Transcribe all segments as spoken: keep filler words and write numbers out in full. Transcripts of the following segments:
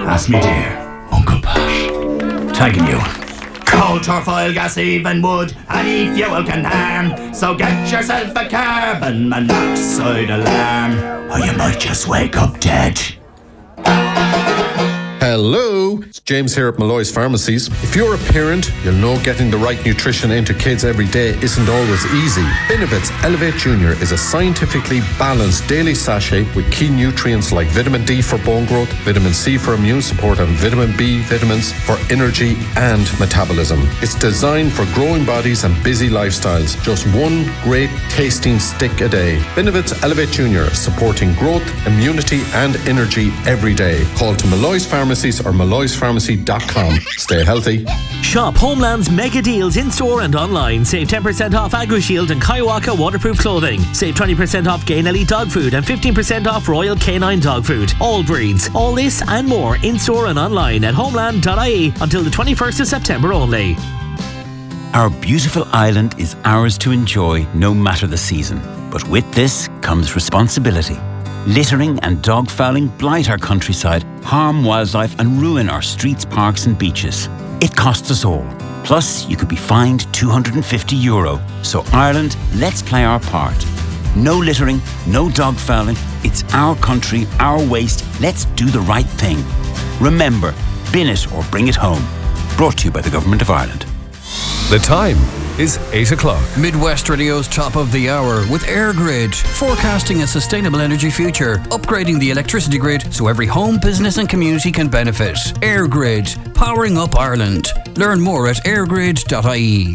Ask me dear, Uncle Posh. Tagging you. Coal, turf, oil, gas, even wood, any fuel can harm. So get yourself a carbon monoxide alarm, or you might just wake up dead. Hello, it's James here at Malloy's Pharmacies. If you're a parent, you'll know getting the right nutrition into kids every day isn't always easy. Benefits Elevate Junior is a scientifically balanced daily sachet with key nutrients like vitamin D for bone growth, vitamin C for immune support, and vitamin B vitamins for energy and metabolism. It's designed for growing bodies and busy lifestyles. Just one great tasting stick a day. Benefits Elevate Junior, supporting growth, immunity, and energy every day. Call to Malloy's Pharmacies or malloys pharmacy dot com. Stay healthy. Shop Homeland's mega deals in store and online. Save ten percent off AgriShield and Kaiwaka waterproof clothing. Save twenty percent off Gain Elite dog food and fifteen percent off Royal Canine dog food. All breeds. All this and more in store and online at homeland dot I E until the twenty-first of September only. Our beautiful island is ours to enjoy no matter the season. But with this comes responsibility. Littering and dog fouling blight our countryside, harm wildlife and ruin our streets, parks and beaches. It costs us all. Plus, you could be fined two hundred fifty euro. So Ireland, let's play our part. No littering, no dog fouling. It's our country, our waste. Let's do the right thing. Remember, bin it or bring it home. Brought to you by the Government of Ireland. The time is eight o'clock. Midwest Radio's top of the hour with EirGrid, forecasting a sustainable energy future, upgrading the electricity grid so every home, business and community can benefit. EirGrid, powering up Ireland. Learn more at air grid dot I E.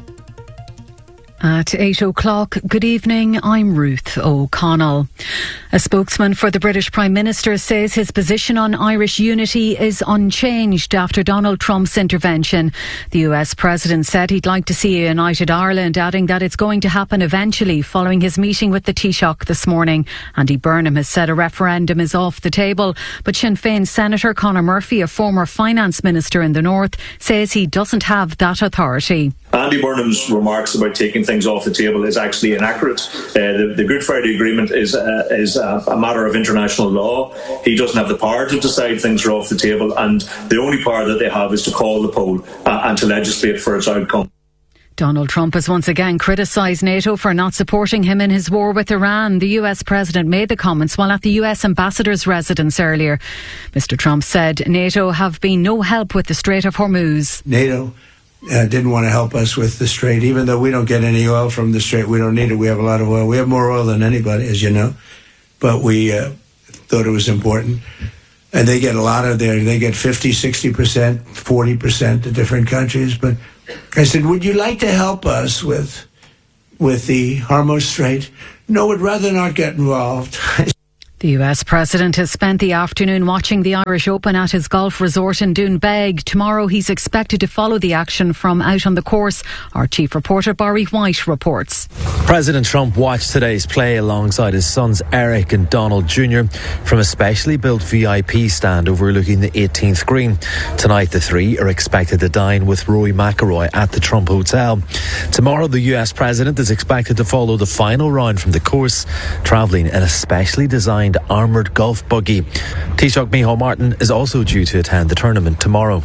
At eight o'clock, good evening, I'm Ruth O'Connell. A spokesman for the British Prime Minister says his position on Irish unity is unchanged after Donald Trump's intervention. The U S President said he'd like to see a united Ireland, adding that it's going to happen eventually following his meeting with the Taoiseach this morning. Andy Burnham has said a referendum is off the table, but Sinn Féin Senator Conor Murphy, a former finance minister in the North, says he doesn't have that authority. Andy Burnham's remarks about taking things off the table is actually inaccurate. Uh, the, the Good Friday Agreement is, uh, is a, a matter of international law. He doesn't have the power to decide things are off the table, and the only power that they have is to call the poll uh, and to legislate for its outcome. Donald Trump has once again criticised NATO for not supporting him in his war with Iran. The U S President made the comments while at the U S Ambassador's residence earlier. Mister Trump said NATO have been no help with the Strait of Hormuz. NATO Uh, didn't want to help us with the Strait, even though we don't get any oil from the Strait. We don't need it. We have a lot of oil. We have more oil than anybody, as you know. But we uh, thought it was important. And they get a lot of their, they get fifty, sixty percent, forty percent to different countries. But I said, would you like to help us with with the Hormuz Strait? No, would rather not get involved. The U S President has spent the afternoon watching the Irish Open at his golf resort in Doonbeg. Tomorrow he's expected to follow the action from out on the course. Our chief reporter Barry White reports. President Trump watched today's play alongside his sons Eric and Donald Junior from a specially built V I P stand overlooking the eighteenth green. Tonight the three are expected to dine with Rory McIlroy at the Trump Hotel. Tomorrow the U S President is expected to follow the final round from the course, travelling in a specially designed armoured golf buggy. Taoiseach Micheál Martin is also due to attend the tournament tomorrow.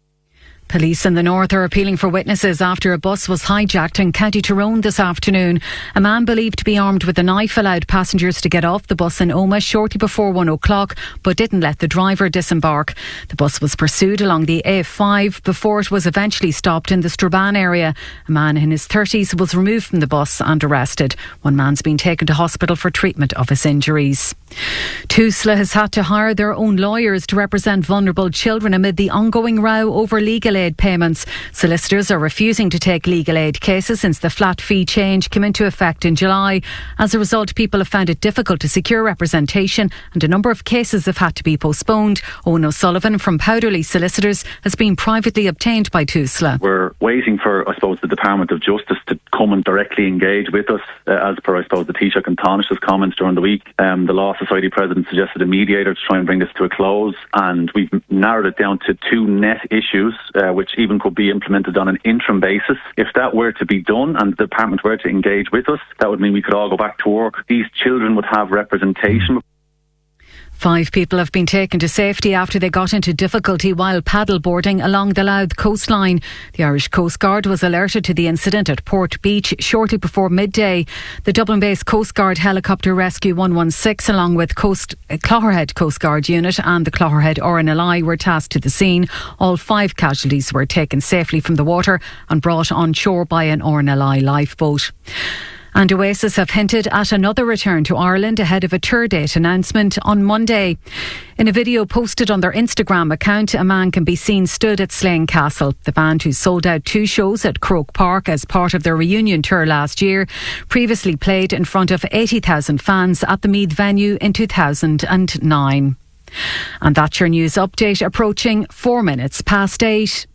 Police in the north are appealing for witnesses after a bus was hijacked in County Tyrone this afternoon. A man believed to be armed with a knife allowed passengers to get off the bus in Omagh shortly before one o'clock, but didn't let the driver disembark. The bus was pursued along the A F five before it was eventually stopped in the Strabane area. A man in his thirties was removed from the bus and arrested. One man's been taken to hospital for treatment of his injuries. Tusla has had to hire their own lawyers to represent vulnerable children amid the ongoing row over legal aid payments. Solicitors are refusing to take legal aid cases since the flat fee change came into effect in July. As a result, people have found it difficult to secure representation and a number of cases have had to be postponed. Owen O'Sullivan from Powderly Solicitors has been privately obtained by Tusla. We're waiting for, I suppose, the Department of Justice to come and directly engage with us, uh, as per, I suppose, the Taoiseach and Taoiseach's comments during the week. Um, the Law Society President suggested a mediator to try and bring this to a close, and we've narrowed it down to two net issues, uh, which even could be implemented on an interim basis. If that were to be done and the department were to engage with us, that would mean we could all go back to work. These children would have representation. Five people have been taken to safety after they got into difficulty while paddleboarding along the Louth coastline. The Irish Coast Guard was alerted to the incident at Port Beach shortly before midday. The Dublin-based Coast Guard Helicopter Rescue one one six, along with Coast, uh, Clogherhead Coast Guard Unit and the Clogherhead R N L I, were tasked to the scene. All five casualties were taken safely from the water and brought on shore by an R N L I lifeboat. And Oasis have hinted at another return to Ireland ahead of a tour date announcement on Monday. In a video posted on their Instagram account, a man can be seen stood at Slane Castle. The band, who sold out two shows at Croke Park as part of their reunion tour last year, previously played in front of eighty thousand fans at the Meath venue in two thousand nine. And that's your news update, approaching four minutes past eight.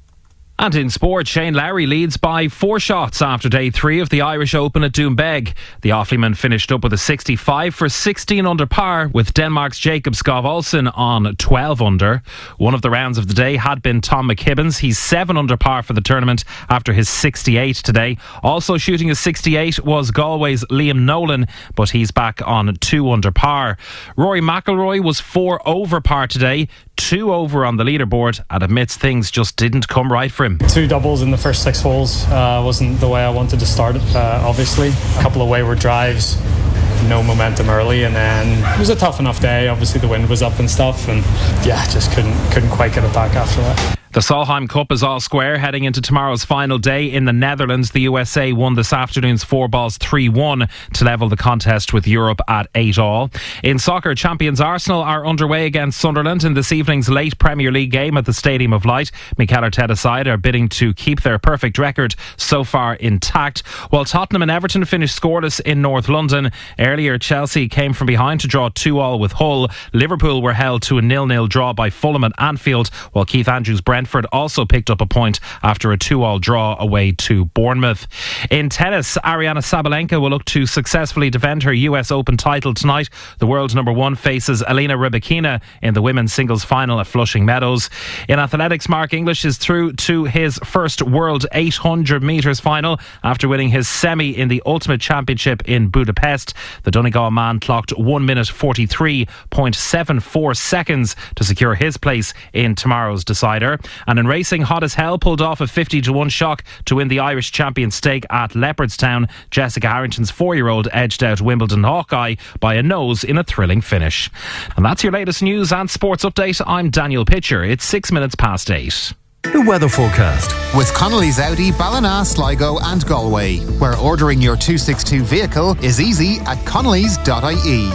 And in sport, Shane Lowry leads by four shots after day three of the Irish Open at Doonbeg. The Offalyman finished up with a sixty-five for sixteen under par, with Denmark's Jacob Skov Olsen on twelve under. One of the rounds of the day had been Tom McKibben's. He's seven under par for the tournament after his sixty-eight today. Also shooting a sixty-eight was Galway's Liam Nolan, but he's back on two under par. Rory McIlroy was four over par today, two over on the leaderboard, and admits things just didn't come right for him. Two doubles in the first six holes uh, wasn't the way I wanted to start it, uh, obviously. A couple of wayward drives, no momentum early, and then it was a tough enough day. Obviously the wind was up and stuff, and yeah, just couldn't couldn't quite get it back after that. The Solheim Cup is all square heading into tomorrow's final day in the Netherlands. The U S A won this afternoon's four balls three one to level the contest with Europe at eight all. In soccer, champions Arsenal are underway against Sunderland in this evening's late Premier League game at the Stadium of Light. Mikel Arteta's side are bidding to keep their perfect record so far intact, while Tottenham and Everton finished scoreless in North London. Earlier, Chelsea came from behind to draw two all with Hull. Liverpool were held to a nil nil draw by Fulham at Anfield, while Keith Andrews' Brentford also picked up a point after a two all draw away to Bournemouth. In tennis, Ariana Sabalenka will look to successfully defend her U S Open title tonight. The world's number one faces Elena Rybakina in the women's singles final at Flushing Meadows. In athletics, Mark English is through to his first World eight hundred metres final after winning his semi in the Ultimate Championship in Budapest. The Donegal man clocked one minute forty-three point seven four seconds to secure his place in tomorrow's decider. And in racing, Hot as Hell pulled off a fifty to one shock to win the Irish Champion Stake at Leopardstown. Jessica Harrington's four-year-old edged out Wimbledon Hawkeye by a nose in a thrilling finish. And that's your latest news and sports update. I'm Daniel Pitcher. It's six minutes past eight. The weather forecast with Connolly's Audi, Ballina, Sligo and Galway, where ordering your two sixty-two vehicle is easy at connellys dot I E.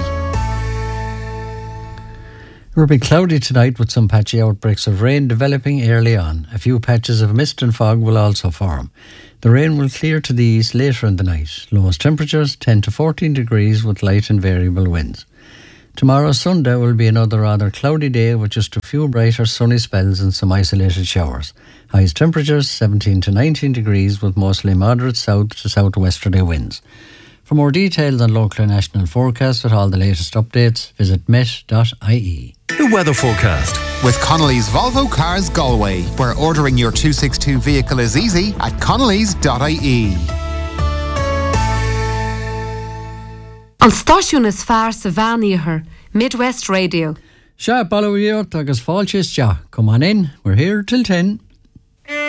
It will be cloudy tonight with some patchy outbreaks of rain developing early on. A few patches of mist and fog will also form. The rain will clear to the east later in the night. Lowest temperatures ten to fourteen degrees with light and variable winds. Tomorrow, Sunday, will be another rather cloudy day with just a few brighter sunny spells and some isolated showers. Highest temperatures seventeen to nineteen degrees with mostly moderate south to southwesterly winds. For more details on local and national forecasts with all the latest updates, visit met dot I E. The weather forecast with Connolly's Volvo Cars Galway, where ordering your two sixty-two vehicle is easy at connellys dot I E. An stáisiún is fearr sa bhean Midwest Radio. Sha, ballawíocht agus fáilte is ja. Come on in, we're here till ten.